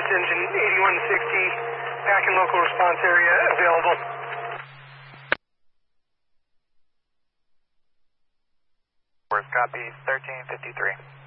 service engine 8160, back in local response area available. Copy 1353.